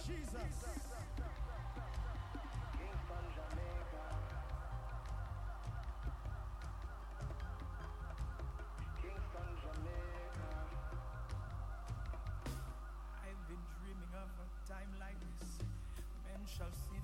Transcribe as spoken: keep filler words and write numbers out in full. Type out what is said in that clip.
I've been dreaming of a time like this. Men shall see